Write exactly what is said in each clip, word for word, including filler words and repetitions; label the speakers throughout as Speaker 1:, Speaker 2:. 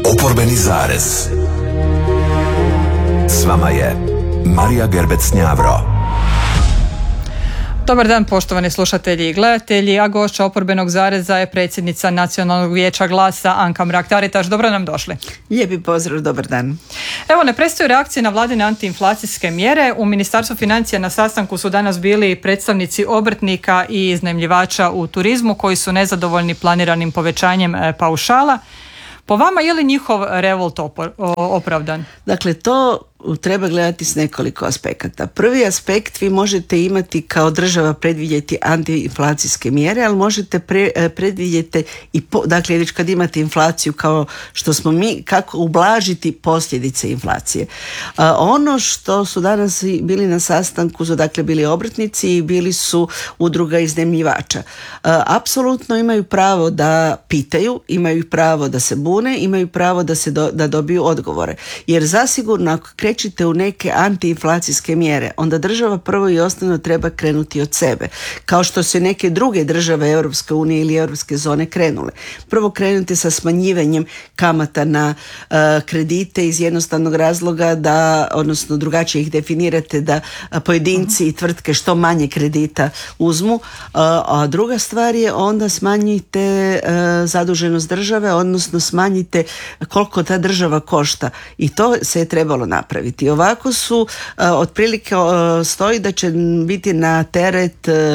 Speaker 1: Oporbeni zarez. S vama je Marija Gerbec-Njavro.
Speaker 2: Dobar dan poštovani slušatelji i gledatelji, a gošća Oporbenog zareza je predsjednica Nacionalnog vijeća Glasa Anka Mrak-Taritaš. Dobro nam došli.
Speaker 3: Lijepi pozdrav, dobar dan.
Speaker 2: Evo, ne prestaju reakcije na vladine antiinflacijske mjere. U Ministarstvu financija na sastanku su danas bili predstavnici obrtnika i iznajmljivača u turizmu koji su nezadovoljni planiranim povećanjem paušala. Po vama je li njihov revolt opravdan?
Speaker 3: Dakle, to treba gledati s nekoliko aspekata. Prvi aspekt, vi možete imati kao država predvidjeti antiinflacijske mjere, ali možete pre, predvidjeti i po, dakle već kad imate inflaciju kao što smo mi, kako ublažiti posljedice inflacije. A, ono što su danas bili na sastanku su dakle bili obrtnici i bili su udruga iznajmljivača. Apsolutno imaju pravo da pitaju, imaju pravo da se bune, imaju pravo da se do, da dobiju odgovore. Jer zasigurno ako krećete u neke antiinflacijske mjere, onda država prvo i osnovno treba krenuti od sebe. Kao što se neke druge države Europske unije ili Europske zone krenule. Prvo krenuti sa smanjivanjem kamata na uh, kredite iz jednostavnog razloga da, odnosno drugačije ih definirate, da uh, pojedinci i tvrtke što manje kredita uzmu. Uh, a druga stvar je onda smanjite uh, zaduženost države, odnosno smanjite koliko ta država košta. I to se je trebalo napraviti. I ovako su uh, otprilike uh, stoji da će biti na teret uh,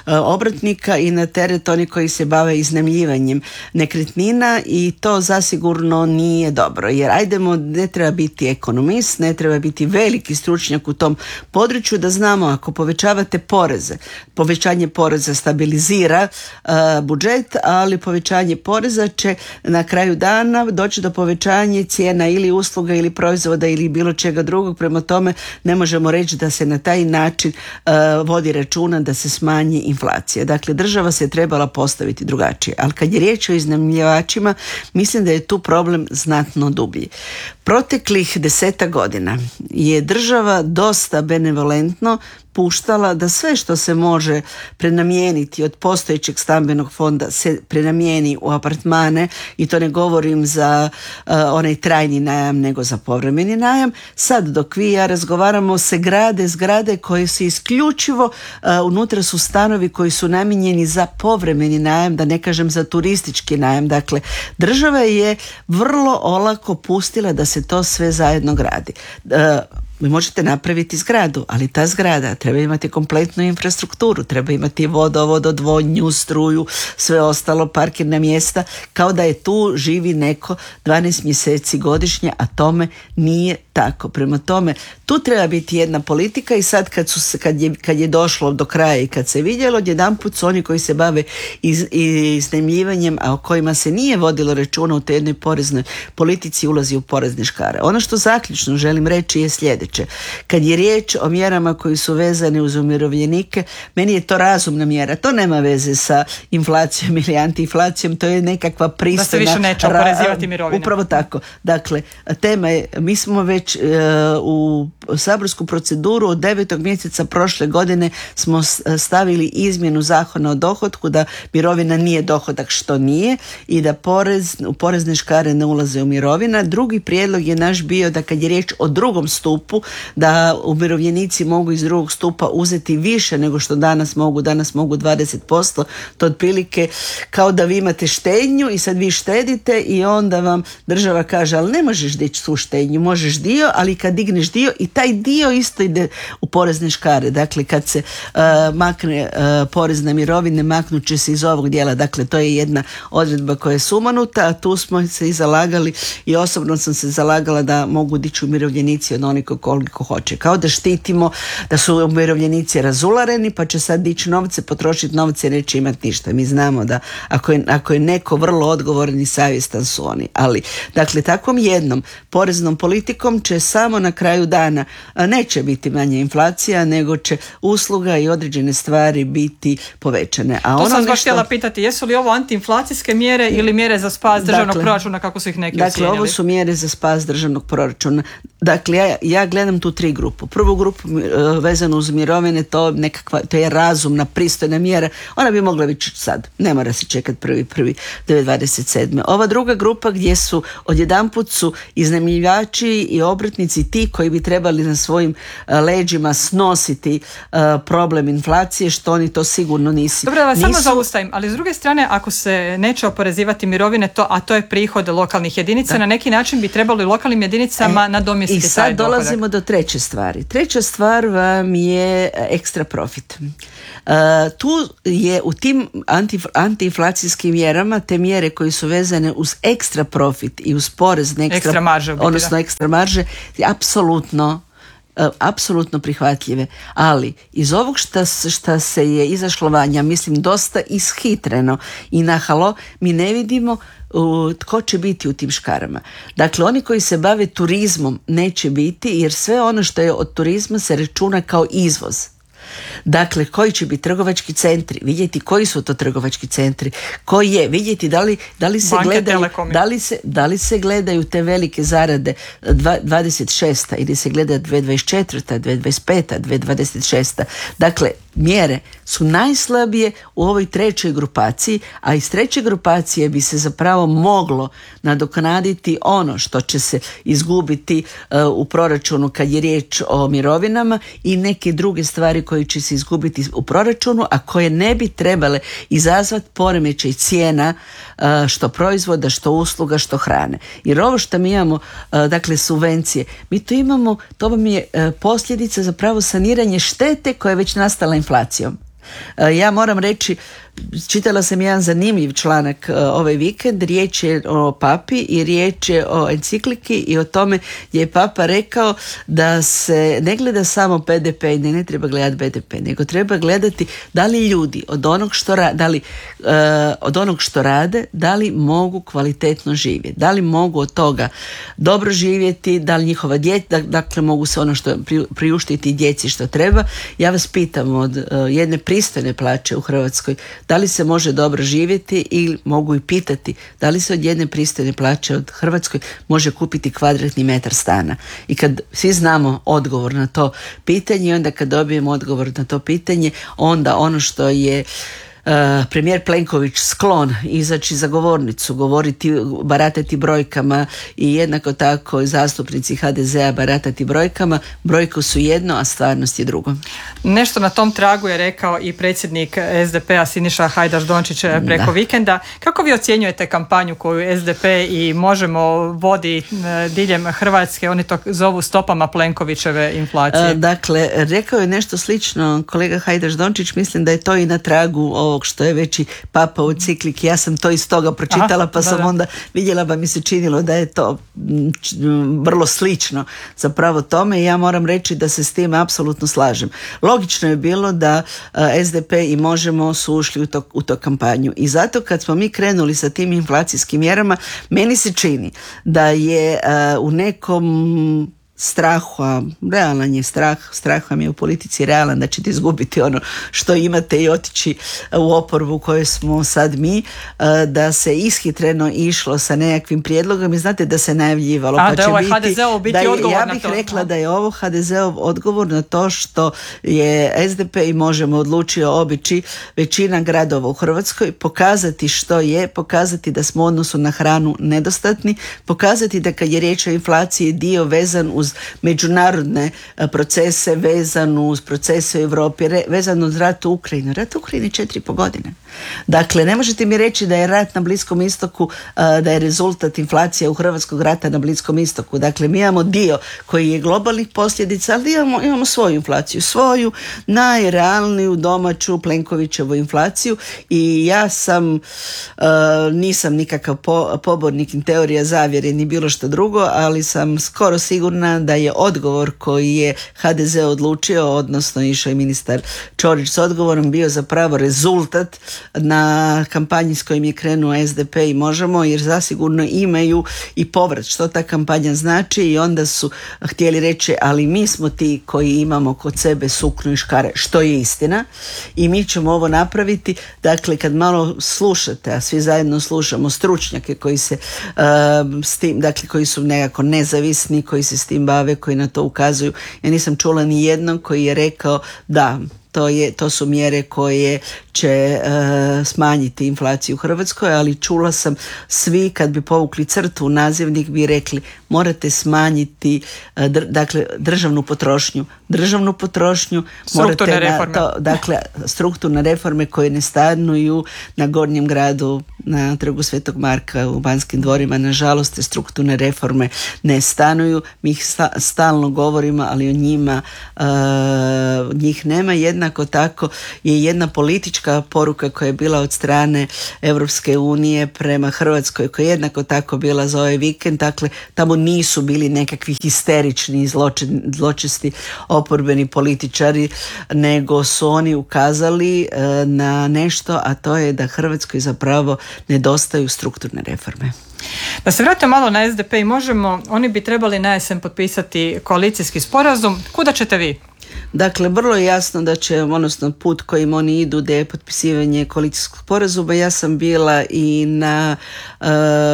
Speaker 3: obrtnika i na teret onih koji se bave iznajmljivanjem nekretnina i to zasigurno nije dobro. Jer ajdemo, ne treba biti ekonomist, ne treba biti veliki stručnjak u tom području da znamo ako povećavate poreze, povećanje poreza stabilizira uh, budžet, ali povećanje poreza će na kraju dana doći do povećanja cijena ili usluga ili proizvoda ili bilo čega drugog, prema tome ne možemo reći da se na taj način uh, vodi računa da se smanji inflacija. Dakle, država se trebala postaviti drugačije, ali kad je riječ o iznajmljivačima, mislim da je tu problem znatno dublji. Proteklih deseta godina je država dosta benevolentno puštala da sve što se može prenamijeniti od postojećeg stambenog fonda se prenamijeni u apartmane i to ne govorim za uh, onaj trajni najam nego za povremeni najam. Sad dok vi i ja razgovaramo se grade zgrade koje su isključivo uh, unutra su stanovi koji su namijenjeni za povremeni najam, da ne kažem za turistički najam. Dakle, država je vrlo olako pustila da se to sve zajedno gradi. Uh, Vi možete napraviti zgradu, ali ta zgrada treba imati kompletnu infrastrukturu, treba imati vodovod, odvodnju, struju, sve ostalo, parkirna mjesta, kao da je tu živi neko dvanaest mjeseci godišnje, a tome nije tako. Prema tome, tu treba biti jedna politika i sad kad, su, kad, je, kad je došlo do kraja i kad se vidjelo, odjedanput su oni koji se bave iz, iznajmljivanjem, a o kojima se nije vodilo računa u toj jednoj poreznoj politici, ulazi u porezne škare. Ono što zaključno želim reći je sljedeće. Kad je riječ o mjerama koji su vezane uz umirovljenike, meni je to razumna mjera. To nema veze sa inflacijom ili antiinflacijom, to je nekakva pristojna...
Speaker 2: Da se više neće oporezivati mirovine.
Speaker 3: Upravo tako. Dakle, tema je, mi smo već uh, u saborsku proceduru od devetog mjeseca prošle godine smo stavili izmjenu zakona o dohotku da mirovina nije dohodak, što nije, i da porez, u porezne škare ne ulaze u mirovina. Drugi prijedlog je naš bio da kad je riječ o drugom stupu, da umirovljenici mogu iz drugog stupa uzeti više nego što danas mogu. Danas mogu dvadeset posto. To otprilike kao da vi imate štednju i sad vi štedite i onda vam država kaže, ali ne možeš dići tu štednju, možeš dio, ali kad digneš dio i taj dio isto ide u porezne škare. Dakle, kad se uh, makne uh, porez na mirovine, maknut će se iz ovog dijela. Dakle, to je jedna odredba koja je sumanuta, a tu smo se i zalagali i osobno sam se zalagala da mogu dići umirovljenici od onoliko koliko hoće. Kao da štitimo da su umirovljenici razulareni pa će sad dići novce, potrošiti novce i neće imati ništa. Mi znamo da ako je, ako je neko vrlo odgovoran i savjestan su oni. Ali, dakle, takvom jednom poreznom politikom će samo na kraju dana neće biti manja inflacija, nego će usluga i određene stvari biti povećane. A
Speaker 2: to
Speaker 3: ono
Speaker 2: sam
Speaker 3: nešto...
Speaker 2: baš htjela pitati, jesu li ovo antiinflacijske mjere ili mjere za spas državnog dakle, proračuna, kako su ih neki
Speaker 3: dakle,
Speaker 2: ocijenili?
Speaker 3: Dakle, ovo su mjere za spas državnog proračuna. Dakle, ja, ja gledam tu tri grupu. Prvu grupu uh, vezanu uz mirovine, to, nekakva, to je razumna, pristojna mjera. Ona bi mogla biti sad. Ne mora se čekati prvi prvi dvadeset sedme. Ova druga grupa gdje su odjedanput su iznajmljivači i obrtnici ti koji bi trebali na svojim uh, leđima snositi uh, problem inflacije, što oni to sigurno nisu.
Speaker 2: Dobro, da vas
Speaker 3: nisu...
Speaker 2: samo zaustavim, ali s druge strane, ako se neće oporezivati mirovine, to, a to je prihod lokalnih jedinica, da. Na neki način bi trebalo i lokalnim jedinicama e, nadomjestiti taj dohodak. I sad dolazimo do treće stvari. Treća stvar vam je ekstra profit. Uh, tu je u tim anti, antiinflacijskim mjerama, te mjere koje su vezane uz ekstra profit i uz porez na ekstra, ekstra marže,
Speaker 3: odnosno da. ekstra marže, apsolutno apsolutno prihvatljive, ali iz ovog šta, šta se je izašlo van, ja mislim dosta ishitreno i nahalo, mi ne vidimo uh, tko će biti u tim škarama. Dakle, oni koji se bave turizmom neće biti, jer sve ono što je od turizma se računa kao izvoz. Dakle, koji će biti trgovački centri, vidjeti koji su to trgovački centri, koji je, vidjeti da li, da li se
Speaker 2: Banke,
Speaker 3: gledaju
Speaker 2: telekomi.
Speaker 3: da li se, da li se gledaju te velike zarade dvadeset šesta ili se gleda dvije tisuće dvadeset četvrta, dvije tisuće dvadeset peta, dvije tisuće dvadeset šesta. Dakle, mjere su najslabije u ovoj trećoj grupaciji, a iz treće grupacije bi se zapravo moglo nadoknaditi ono što će se izgubiti uh, u proračunu kad je riječ o mirovinama i neke druge stvari koje će se izgubiti u proračunu, a koje ne bi trebale izazvati poremećaj cijena uh, što proizvoda, što usluga, što hrane. Jer ovo što mi imamo, uh, dakle subvencije, mi to imamo, to vam je uh, posljedica zapravo saniranje štete koja je već nastala inflacijom. Ja moram reći, čitala sam jedan zanimljiv članak ovaj vikend, riječ je o papi i riječ je o encikliki i o tome gdje je papa rekao da se ne gleda samo P D P i ne, ne treba gledati B D P, nego treba gledati da li ljudi od onog što, ra, da li, uh, od onog što rade, da li mogu kvalitetno živjeti, da li mogu od toga dobro živjeti, da li njihova djeca, dakle mogu se ono što priuštiti djeci što treba. Ja vas pitam, od uh, jedne pristojne plaće u Hrvatskoj, da li se može dobro živjeti i mogu i pitati da li se od jedne pristojne plaće od Hrvatskoj može kupiti kvadratni metar stana. I kad svi znamo odgovor na to pitanje, onda kad dobijemo odgovor na to pitanje, onda ono što je Uh, premijer Plenković sklon izaći za govornicu, govoriti, baratati brojkama i jednako tako zastupnici H D Z-a baratati brojkama, brojke su jedno, a stvarnost je drugo.
Speaker 2: Nešto na tom tragu je rekao i predsjednik S D P-a Siniša Hajdaš Dončić preko da. vikenda. Kako vi ocjenjujete kampanju koju S D P i Možemo vodi diljem Hrvatske, oni to zovu stopama Plenkovićeve inflacije?
Speaker 3: Uh, dakle, rekao je nešto slično kolega Hajdaš Dončić, mislim da je to i na tragu ovo što je već i papa u cikliki. Ja sam to iz toga pročitala. Aha, pa sam da, da. onda vidjela, pa mi se činilo da je to vrlo slično zapravo tome i ja moram reći da se s tim apsolutno slažem. Logično je bilo da uh, S D P i Možemo su ušli u to, u to kampanju i zato kad smo mi krenuli sa tim inflacijskim mjerama, meni se čini da je uh, u nekom strahu, a realan je strah, strah vam je u politici realan da ćete izgubiti ono što imate i otići u oporbu u kojoj smo sad mi, da se ishitreno išlo sa nekakvim prijedlogom i znate da se najavljivalo.
Speaker 2: A,
Speaker 3: pa
Speaker 2: da je ovaj H D Z-ov biti
Speaker 3: je,
Speaker 2: odgovor
Speaker 3: ja
Speaker 2: na
Speaker 3: bih
Speaker 2: to.
Speaker 3: rekla da je ovo H D Z-ov odgovor na to što je S D P i Možemo odlučio obići većina gradova u Hrvatskoj, pokazati što je, pokazati da smo u odnosu na hranu nedostatni, pokazati da kad je riječ o inflaciji dio vezan uz međunarodne procese, vezan uz procese u Europi, vezan uz rat u Ukrajini. Rat u Ukrajini četiri i po godine. Dakle, ne možete mi reći da je rat na Bliskom istoku, da je rezultat inflacija u Hrvatskog rata na Bliskom istoku. Dakle, mi imamo dio koji je globalnih posljedica, ali imamo, imamo svoju inflaciju, svoju najrealniju domaću Plenkovićevu inflaciju i ja sam uh, nisam nikakav po, pobornik teorija zavjere ni bilo što drugo, ali sam skoro sigurna da je odgovor koji je H D Z odlučio, odnosno išao i ministar Ćorić s odgovorom, bio zapravo rezultat na kampanji s kojim je krenuo S D P i Možemo, jer zasigurno imaju i povrat što ta kampanja znači i onda su htjeli reći, ali mi smo ti koji imamo kod sebe sukno i škare, što je istina i mi ćemo ovo napraviti. Dakle, kad malo slušate, a svi zajedno slušamo stručnjake koji se uh, s tim, dakle koji su nekako nezavisni, koji se s tim bave, koji na to ukazuju. Ja nisam čula ni jednog koji je rekao da To, je, to su mjere koje će e, smanjiti inflaciju u Hrvatskoj, ali čula sam svi kad bi povukli crtu u nazivnik bi rekli morate smanjiti e, dr, dakle državnu potrošnju. Državnu potrošnju
Speaker 2: strukturne
Speaker 3: morate
Speaker 2: reforme.
Speaker 3: Na to, dakle strukturne reforme koje ne stanuju na Gornjem gradu, na Trgu Svetog Marka, u Banskim dvorima. Nažalost, te strukturne reforme ne stanuju. Mi ih sta, stalno govorimo, ali o njima e, njih nema. Jednako tako je jedna politička poruka koja je bila od strane Europske unije prema Hrvatskoj, koja je jednako tako bila za ovaj vikend. Dakle, tamo nisu bili nekakvi histerični i zločesti oporbeni političari, nego su oni ukazali e, na nešto, a to je da Hrvatskoj zapravo nedostaju strukturne reforme.
Speaker 2: Da se vratimo malo na S D P i Možemo, oni bi trebali na jesen potpisati koalicijski sporazum. Kuda ćete vi?
Speaker 3: Dakle, vrlo je jasno da će, odnosno put kojim oni idu, da je potpisivanje koalicijskog sporazuma. Ja sam bila i na uh,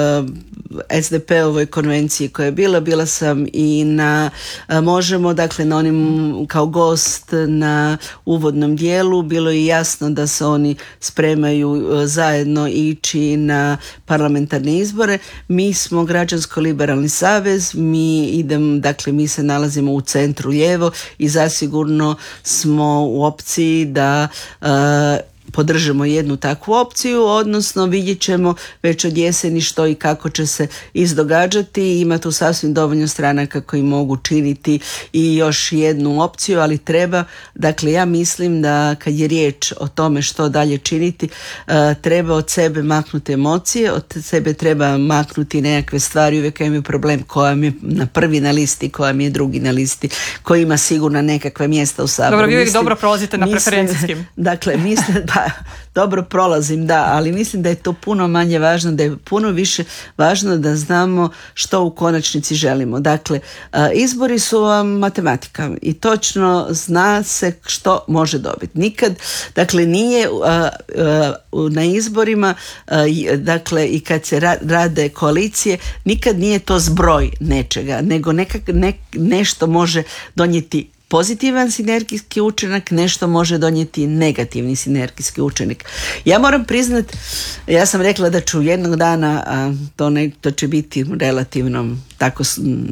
Speaker 3: S D P-ovoj konvenciji koja je bila, bila sam i na uh, Možemo, dakle na onim kao gost na uvodnom dijelu. Bilo je jasno da se oni spremaju uh, zajedno ići na parlamentarne izbore. Mi smo Građansko-liberalni savez, mi idem, dakle mi se nalazimo u centru lijevo i zasigurno smo u opciji da uh, podržimo jednu takvu opciju, odnosno vidjet ćemo već od jeseni što i kako će se izdogađati. Ima tu sasvim dovoljno stranaka koji mogu činiti i još jednu opciju, ali treba, dakle ja mislim da kad je riječ o tome što dalje činiti, uh, treba od sebe maknuti emocije, od sebe treba maknuti nekakve stvari. Uvijek imaju problem koja mi je na prvi na listi, koja mi je drugi na listi, koji ima sigurno nekakva mjesta u Saboru.
Speaker 2: Dobro, vi uvijek
Speaker 3: mislim,
Speaker 2: dobro prolazite na
Speaker 3: mislim,
Speaker 2: preferencijskim.
Speaker 3: Dakle, mislim da dobro prolazim, da, ali mislim da je to puno manje važno, da je puno više važno da znamo što u konačnici želimo. Dakle, izbori su vam matematika i točno zna se što može dobiti. Nikad, dakle, nije na izborima, dakle, i kad se rade koalicije, nikad nije to zbroj nečega, nego nekak, ne, nešto može donijeti pozitivan sinergijski učinak, nešto može donijeti negativni sinergijski učinak. Ja moram priznat, ja sam rekla da ću jednog dana, a to, ne, to će biti relativno tako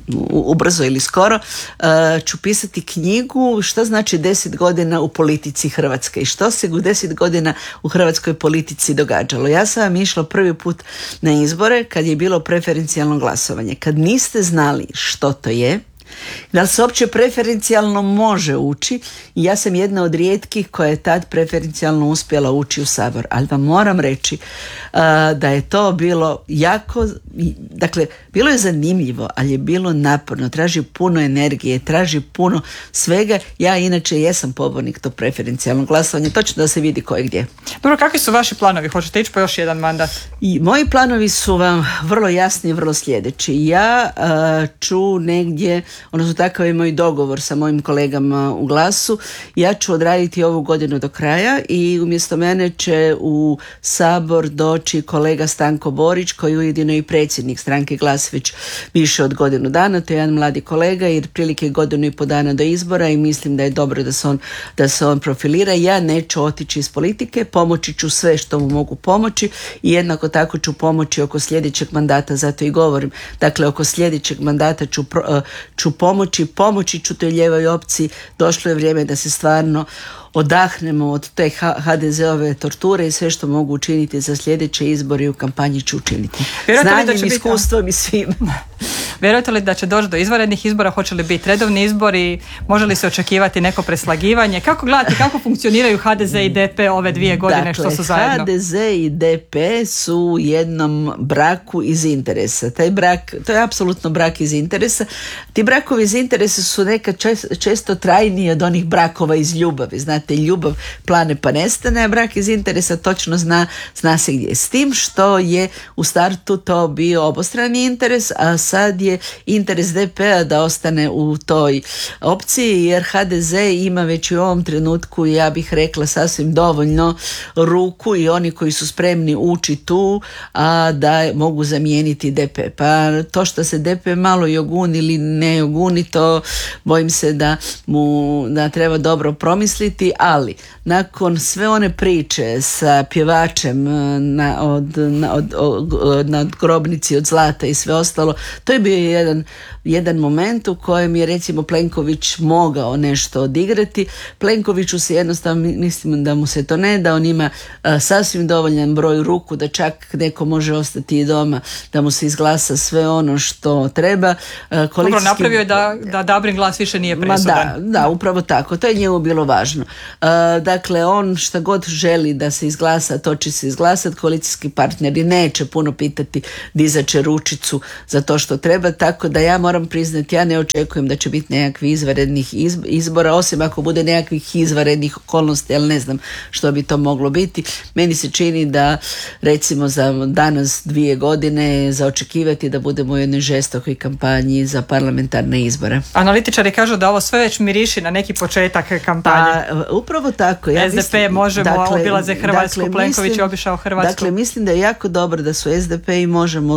Speaker 3: ubrzo ili skoro, a, ću pisati knjigu šta znači deset godina u politici Hrvatske i što se u deset godina u hrvatskoj politici događalo. Ja sam vam išla prvi put na izbore kad je bilo preferencijalno glasovanje. Kad niste znali što to je, da li se uopće preferencijalno može ući, i ja sam jedna od rijetkih koja je tad preferencijalno uspjela ući u Sabor, ali vam moram reći uh, da je to bilo jako, dakle bilo je zanimljivo, ali je bilo naporno, traži puno energije, traži puno svega. Ja inače jesam pobornik to preferencijalno glasovanje, točno da se vidi ko je gdje.
Speaker 2: Dobro, kakvi su vaši planovi? Hoćete ići po još jedan mandat?
Speaker 3: I moji planovi su vam vrlo jasni i vrlo sljedeći. Ja uh, ću negdje, odnosno takav je moj dogovor sa mojim kolegama u Glasu, ja ću odraditi ovu godinu do kraja i umjesto mene će u Sabor doći kolega Stanko Borić, koji je ujedno i predsjednik stranke Glas već više od godinu dana. To je jedan mladi kolega jer prilike godinu i po dana do izbora i mislim da je dobro da se on, da se on profilira. Ja neću otići iz politike, pomoći ću sve što mu mogu pomoći i jednako tako ću pomoći oko sljedećeg mandata, zato i govorim. Dakle, oko sljedećeg mandata ću, ću pomoći, pomoći ću toj lijevoj opciji. Došlo je vrijeme da se stvarno odahnemo od te ha de ze-ove torture i sve što mogu učiniti za sljedeće izbore i u kampanji ću učiniti. Znanjem, iskustvom i svim.
Speaker 2: Vjerujete li da će doći do izvanrednih izbora? Hoće li biti redovni izbori? Može li se očekivati neko preslagivanje? Kako gledati, kako funkcioniraju ha de ze i de pe ove dvije godine
Speaker 3: dakle,
Speaker 2: što su zajedno?
Speaker 3: ha de ze i de pe su u jednom braku iz interesa. Taj brak, to je apsolutno brak iz interesa. Ti brakovi iz interesa su nekad često, često trajniji od onih brakova iz ljubavi. Znate, ljubav plane pa nestane, a brak iz interesa točno zna, zna se gdje. S tim što je u startu to bio obostrani interes, a sad je je interes D P-a da ostane u toj opciji, jer H D Z ima već u ovom trenutku, ja bih rekla, sasvim dovoljno ruku i oni koji su spremni ući tu, a da mogu zamijeniti D P. Pa to što se D P malo joguni ili ne joguni, to bojim se da mu da treba dobro promisliti, ali nakon sve one priče sa pjevačem na, od, na, od, od, na grobnici od zlata i sve ostalo, to je bio jedan, jedan moment u kojem je recimo Plenković mogao nešto odigrati. Plenkoviću se jednostavno, mislim da mu se to ne da, on ima a, sasvim dovoljan broj ruku da čak neko može ostati i doma, da mu se izglasa sve ono što treba. A,
Speaker 2: Dobro, napravio je da, da Dabrin glas više nije presudan.
Speaker 3: Da, da, upravo tako, to je njemu bilo važno. Uh, dakle, on šta god želi da se izglasa, to će se izglasati. Koalicijski partneri neće puno pitati, dizaće ručicu za to što treba, tako da ja moram priznati, ja ne očekujem da će biti nekakvih izvanrednih izbora, osim ako bude nekakvih izvanrednih okolnosti, ali ne znam što bi to moglo biti. Meni se čini da recimo za danas dvije godine za očekivati da budemo u jednoj žestokoj kampanji za parlamentarne izbore.
Speaker 2: Analitičari kažu da ovo sve već miriši na neki početak kampanje.
Speaker 3: Pa, upravo tako. Ja
Speaker 2: S D P
Speaker 3: mislim,
Speaker 2: Možemo
Speaker 3: dakle,
Speaker 2: obilaze Hrvatsku,
Speaker 3: dakle,
Speaker 2: Plenković je
Speaker 3: mislim,
Speaker 2: obišao Hrvatsku.
Speaker 3: Dakle, mislim da je jako dobro da su S D P i Možemo